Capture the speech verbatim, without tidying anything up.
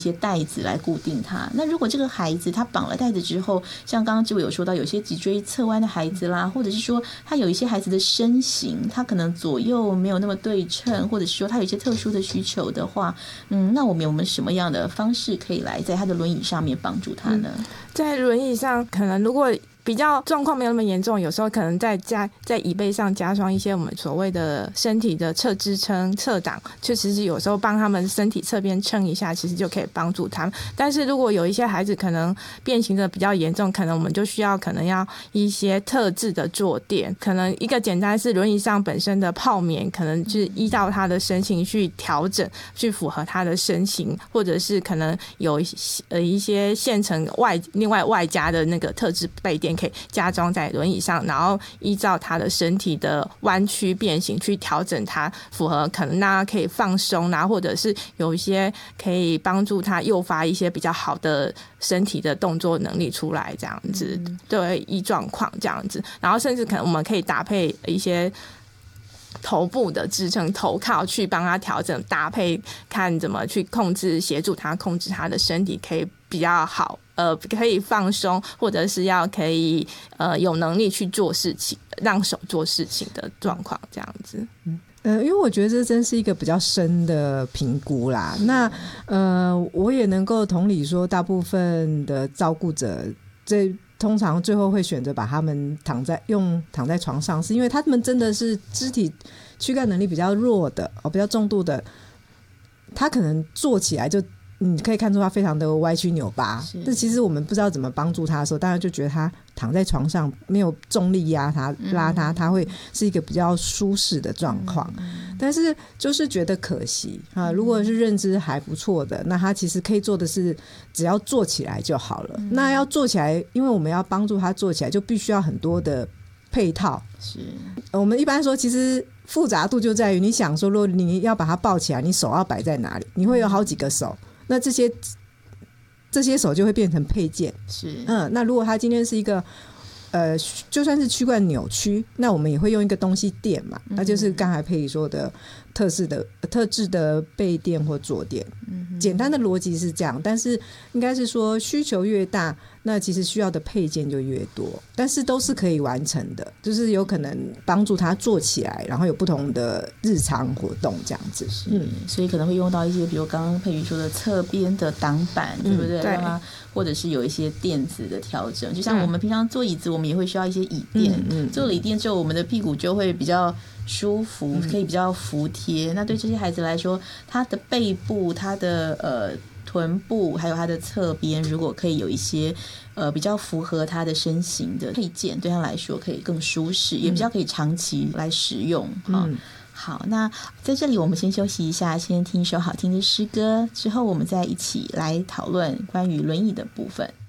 一些带子来固定它。那如果这个孩子他绑了带子之后，像刚刚志伟有说到有些脊椎侧弯的孩子啦，或者是说他有一些孩子的身形他可能左右没有那么对称，或者是说他有一些特殊的需求的话，嗯，那我们有没有什么样的方式可以来在他的轮椅上面帮助他呢？ 嗯、在轮椅上可能如果比较状况没有那么严重，有时候可能在加在椅背上加上一些我们所谓的身体的侧支撑、侧挡，确实是有时候帮他们身体侧边撑一下，其实就可以帮助他们。但是如果有一些孩子可能变形的比较严重，可能我们就需要可能要一些特制的坐垫，可能一个简单是轮椅上本身的泡棉，可能就是依照他的身形去调整，去符合他的身形，或者是可能有呃一些现成外另外外加的那个特制背垫。可以加装在轮椅上，然后依照他的身体的弯曲变形去调整它，符合可能让他可以放松啊，或者是有一些可以帮助他诱发一些比较好的身体的动作能力出来，这样子对依状况这样子，然后甚至可能我们可以搭配一些头部的支撑头靠去帮他调整搭配，看怎么去控制协助他控制他的身体可以比较好，呃，可以放松，或者是要可以呃有能力去做事情，让手做事情的状况这样子。 嗯呃，因为我觉得这真是一个比较深的评估啦。那呃，我也能够同理说，大部分的照顾者这通常最后会选择把他们躺在用躺在床上，是因为他们真的是肢体躯干能力比较弱的，哦，比较重度的，他可能坐起来就你可以看出他非常的歪曲扭巴，但其实我们不知道怎么帮助他的时候，当然就觉得他躺在床上没有重力压他拉他，他会是一个比较舒适的状况，嗯，但是就是觉得可惜啊。如果是认知还不错的，那他其实可以做的是只要坐起来就好了，嗯，那要坐起来，因为我们要帮助他坐起来就必须要很多的配套，是我们一般说其实复杂度就在于你想说如果你要把它抱起来，你手要摆在哪里，你会有好几个手，那这些这些手就会变成配件，是嗯，那如果他今天是一个呃，就算是躯干扭曲，那我们也会用一个东西垫嘛，嗯，那就是刚才佩仪说的特制的特制的背垫或坐垫，嗯，简单的逻辑是这样，但是应该是说需求越大，那其实需要的配件就越多，但是都是可以完成的，就是有可能帮助他做起来，然后有不同的日常活动这样子， 嗯，所以可能会用到一些比如刚刚佩瑜说的侧边的挡板，嗯，对不对？对，或者是有一些垫子的调整，就像我们平常坐椅子，我们也会需要一些椅垫，嗯嗯，坐了椅垫之后，我们的屁股就会比较舒服，可以比较服帖，嗯，那对这些孩子来说，他的背部他的呃臀部还有他的侧边如果可以有一些呃比较符合他的身形的配件，对他来说可以更舒适，也比较可以长期来使用，嗯，嗯，好，那在这里我们先休息一下，先听一首好听的诗歌，之后我们再一起来讨论关于轮椅的部分。